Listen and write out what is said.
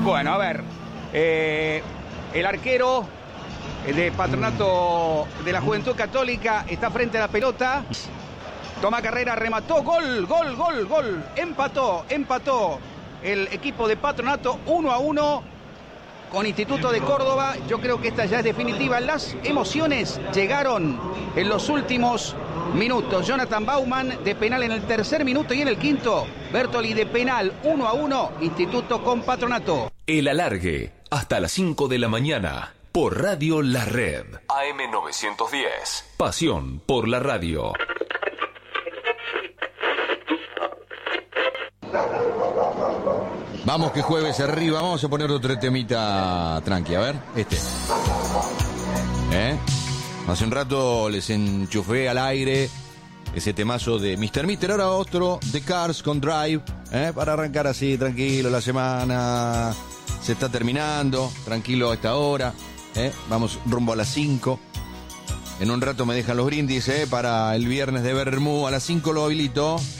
Bueno, a ver. El arquero de Patronato de la Juventud Católica está frente a la pelota. Toma carrera, remató, gol. Empató el equipo de Patronato 1-1 con Instituto de Córdoba. Yo creo que esta ya es definitiva. Las emociones llegaron en los últimos minutos. Jonathan Bauman de penal en el tercer minuto y en el quinto Bertoli de penal. 1-1 Instituto con Patronato. El alargue hasta las 5 de la mañana por Radio La Red. AM 910. Pasión por la radio. Vamos que jueves arriba, vamos a poner otro temita tranqui, a ver, Hace un rato les enchufé al aire ese temazo de Mr. Ahora otro, The Cars con Drive, para arrancar así, tranquilo, la semana se está terminando, tranquilo a esta hora, vamos rumbo a las 5. En un rato me dejan los brindis, para el viernes de Bermú, a las 5 lo habilito.